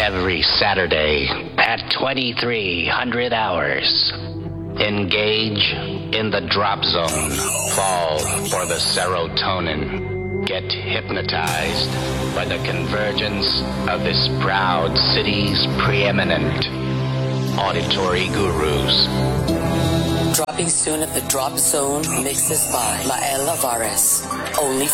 every Saturday at 2300 hours. Engage in the drop zone. Fall for the serotonin. Get hypnotized by the convergence of this proud city's preeminent auditory gurus. Dropping soon at the Drop Zone, mixes by Lael Lavares. Only